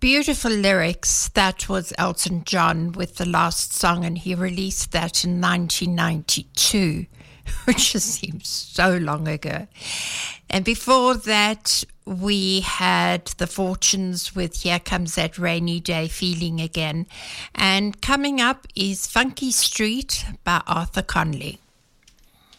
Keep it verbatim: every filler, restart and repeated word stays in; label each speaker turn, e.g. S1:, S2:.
S1: Beautiful lyrics. That was Elton John with The Last Song, and he released that in nineteen ninety-two, which just seems so long ago. And before that, we had The Fortunes with Here Comes That Rainy Day Feeling Again. And coming up is Funky Street by Arthur Conley.